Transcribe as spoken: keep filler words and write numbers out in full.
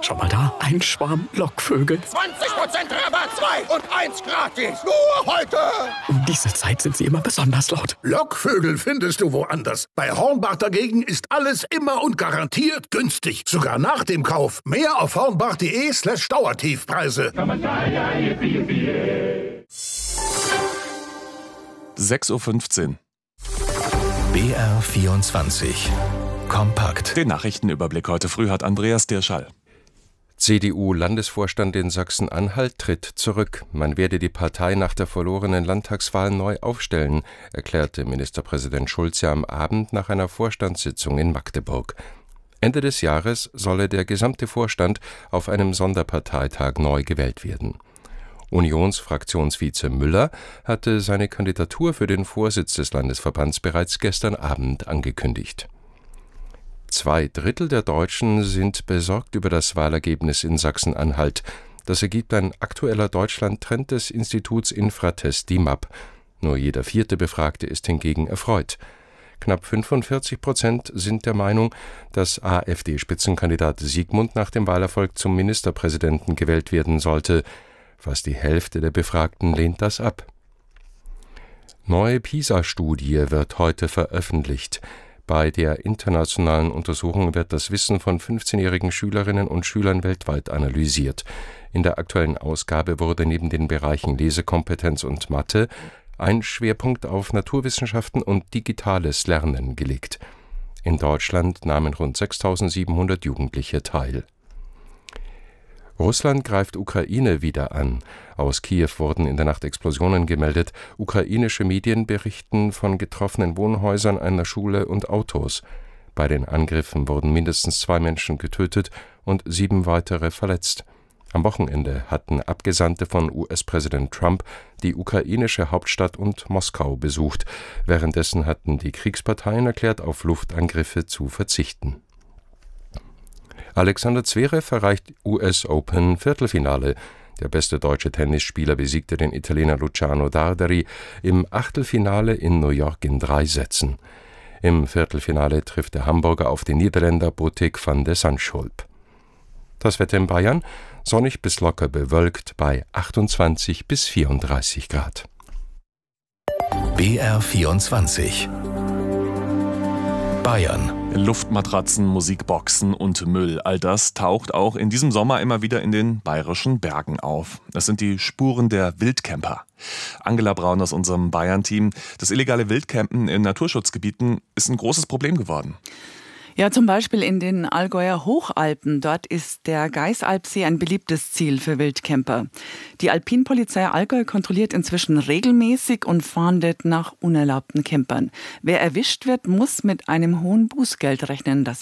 schon mal da? Ein Schwarm Lockvögel. zwanzig Prozent Rabatt, zwei und eins gratis. Nur heute. Um diese Zeit sind sie immer besonders laut. Lockvögel findest du woanders. Bei Hornbach dagegen ist alles immer und garantiert günstig. Sogar nach dem Kauf. Mehr auf hornbach.de slash Dauertiefpreise. sechs Uhr fünfzehn. B R vierundzwanzig. Kompakt. Den Nachrichtenüberblick heute früh hat Andreas Dirschall. C D U-Landesvorstand in Sachsen-Anhalt tritt zurück. Man werde die Partei nach der verlorenen Landtagswahl neu aufstellen, erklärte Ministerpräsident Schulz ja am Abend nach einer Vorstandssitzung in Magdeburg. Ende des Jahres solle der gesamte Vorstand auf einem Sonderparteitag neu gewählt werden. Unionsfraktionsvize Müller hatte seine Kandidatur für den Vorsitz des Landesverbands bereits gestern Abend angekündigt. Zwei Drittel der Deutschen sind besorgt über das Wahlergebnis in Sachsen-Anhalt. Das ergibt ein aktueller Deutschland-Trend des Instituts Infratest D I M A P. Nur jeder vierte Befragte ist hingegen erfreut. Knapp fünfundvierzig Prozent sind der Meinung, dass AfD-Spitzenkandidat Siegmund nach dem Wahlerfolg zum Ministerpräsidenten gewählt werden sollte. Fast die Hälfte der Befragten lehnt das ab. Neue PISA-Studie wird heute veröffentlicht. Bei der internationalen Untersuchung wird das Wissen von fünfzehnjährigen Schülerinnen und Schülern weltweit analysiert. In der aktuellen Ausgabe wurde neben den Bereichen Lesekompetenz und Mathe ein Schwerpunkt auf Naturwissenschaften und digitales Lernen gelegt. In Deutschland nahmen rund sechstausendsiebenhundert Jugendliche teil. Russland greift Ukraine wieder an. Aus Kiew wurden in der Nacht Explosionen gemeldet. Ukrainische Medien berichten von getroffenen Wohnhäusern, einer Schule und Autos. Bei den Angriffen wurden mindestens zwei Menschen getötet und sieben weitere verletzt. Am Wochenende hatten Abgesandte von U S-Präsident Trump die ukrainische Hauptstadt und Moskau besucht. Währenddessen hatten die Kriegsparteien erklärt, auf Luftangriffe zu verzichten. Alexander Zverev erreicht U S Open Viertelfinale. Der beste deutsche Tennisspieler besiegte den Italiener Luciano Darderi im Achtelfinale in New York in drei Sätzen. Im Viertelfinale trifft der Hamburger auf den Niederländer Botic van de Zandschulp. Das Wetter in Bayern: sonnig bis locker bewölkt bei achtundzwanzig bis vierunddreißig Grad. B R vierundzwanzig. Bayern. Luftmatratzen, Musikboxen und Müll, all das taucht auch in diesem Sommer immer wieder in den bayerischen Bergen auf. Das sind die Spuren der Wildcamper. Angela Braun aus unserem Bayern-Team. Das illegale Wildcampen in Naturschutzgebieten ist ein großes Problem geworden. Ja, zum Beispiel in den Allgäuer Hochalpen. Dort ist der Geisalpsee ein beliebtes Ziel für Wildcamper. Die Alpinpolizei Allgäu kontrolliert inzwischen regelmäßig und fahndet nach unerlaubten Campern. Wer erwischt wird, muss mit einem hohen Bußgeld rechnen. Das